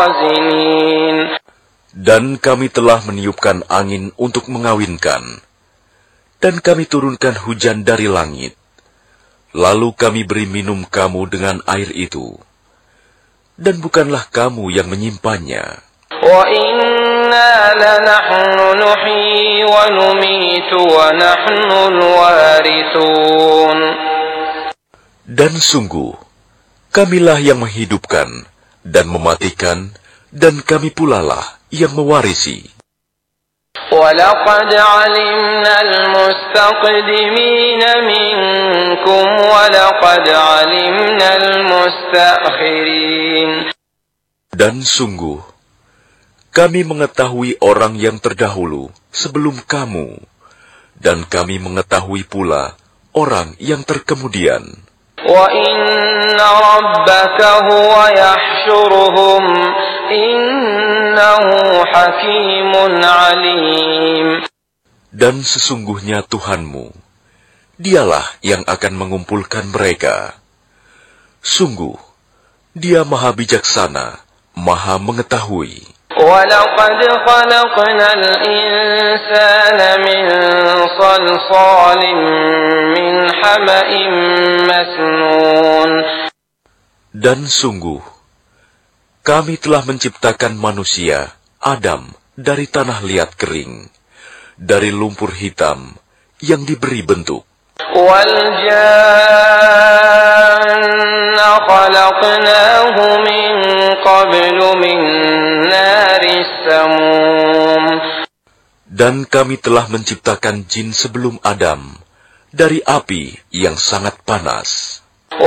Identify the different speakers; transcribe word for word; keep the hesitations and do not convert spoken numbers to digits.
Speaker 1: خازنين.
Speaker 2: Dan kami telah meniupkan angin untuk mengawinkan, dan kami turunkan hujan dari langit. Lalu kami beri minum kamu dengan air itu, dan bukanlah kamu yang menyimpannya.
Speaker 1: وَإِنَّا لَنَحْنُ نُحْيِي وَنُمِيتُ وَنَحْنُ الْوَارِثُونَ.
Speaker 2: Dan sungguh, kamilah yang menghidupkan dan mematikan, dan kami pula lah yang mewarisi.
Speaker 1: وَلَقَدْ عَلِمْنَا الْمُسْتَقْدِمِينَ مِنكُمْ وَلَقَدْ عَلِمْنَا الْمُسْتَأْخِرِينَ.
Speaker 2: Dan sungguh, kami mengetahui orang yang terdahulu sebelum kamu, dan kami mengetahui pula orang yang terkemudian.
Speaker 1: وَإِنَّ رَبَّكَ هُوَ يَحْشُرُهُمْ إِنَّهُ حَكِيمٌ عَلِيمٌ.
Speaker 2: Dan sesungguhnya Tuhanmu, Dialah yang akan mengumpulkan mereka. Sungguh, Dia Maha Bijaksana, Maha Mengetahui.
Speaker 1: وَلَقَدْ خَلَقْنَا الْإِنسَانَ مِنْ صَلْصَالٍ مِنْ حَمَإٍ مَسْنُونٍ.
Speaker 2: Dan sungguh, kami telah menciptakan manusia, Adam, dari tanah liat kering, dari lumpur hitam yang diberi bentuk.
Speaker 1: وَالْجَانَّ خَلَقْنَاهُ مِنْ قَبْلُ مِنْ نَارِ السَّمُومِ.
Speaker 2: Dan kami telah menciptakan jin sebelum Adam, dari api yang sangat panas.